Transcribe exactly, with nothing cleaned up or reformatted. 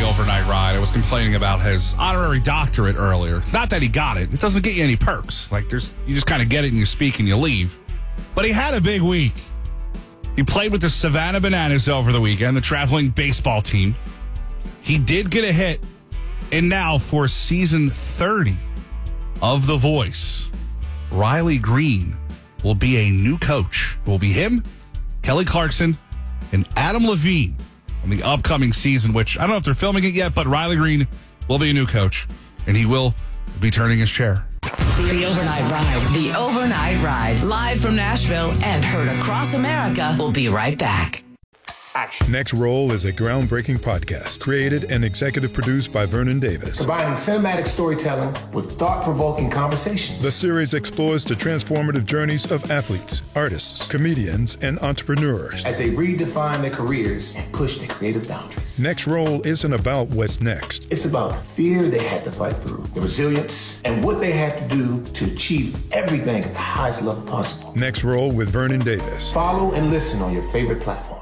the overnight ride. I was complaining about his honorary doctorate earlier. Not that he got it. It doesn't get you any perks. Like, there's, you just kind of get it and you speak and you leave. But he had a big week. He played with the Savannah Bananas over the weekend, the traveling baseball team. He did get a hit. And now for season thirty of The Voice, Riley Green will be a new coach. It will be him, Kelly Clarkson, and Adam Levine on the upcoming season, which I don't know if they're filming it yet, but Riley Green will be a new coach, and he will be turning his chair. The Overnight Ride. The Overnight Ride. Live from Nashville and heard across America. We'll be right back. Action. Next Roll is a groundbreaking podcast created and executive produced by Vernon Davis. Combining cinematic storytelling with thought-provoking conversations. The series explores the transformative journeys of athletes, artists, comedians, and entrepreneurs as they redefine their careers and push their creative boundaries. Next Roll isn't about what's next. It's about the fear they had to fight through, the resilience, and what they had to do to achieve everything at the highest level possible. Next Roll with Vernon Davis. Follow and listen on your favorite platform.